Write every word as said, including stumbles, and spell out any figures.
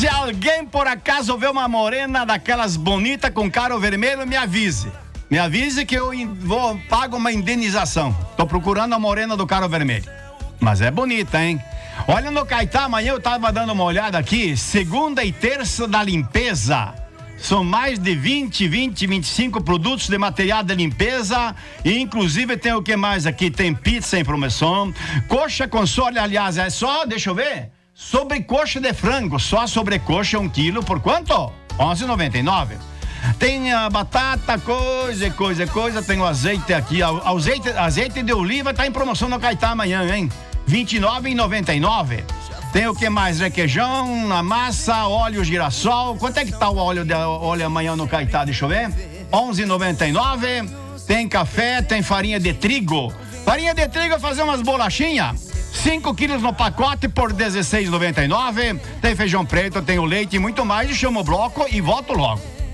Se alguém por acaso vê uma morena daquelas bonitas com caro vermelho, me avise. Me avise que eu vou pago uma indenização. Tô procurando a morena do caro vermelho. Mas é bonita, hein? Olha, no Caetá, amanhã eu tava dando uma olhada aqui. Segunda e terça da limpeza. São mais de vinte, vinte, vinte e cinco produtos de material de limpeza. E inclusive tem o que mais aqui? Tem pizza em promoção. Coxa com sole, aliás, é só, deixa eu ver. Sobrecoxa de frango. Só a sobrecoxa um quilo por quanto? onze reais e noventa e nove centavos. Tem a batata, coisa, coisa, coisa. Tem o azeite aqui. Azeite, azeite de oliva tá em promoção no Caetá amanhã, hein? vinte e nove reais e noventa e nove centavos. Tem o que mais? Requeijão, a massa, óleo girassol. Quanto é que tá o óleo, de, óleo amanhã no Caetá? Deixa eu ver. onze reais e noventa e nove centavos. Tem café, tem farinha de trigo. Farinha de trigo, fazer umas bolachinhas. cinco quilos no pacote por dezesseis reais e noventa e nove centavos. Tem feijão preto, tem o leite e muito mais. E chama o bloco e volto logo.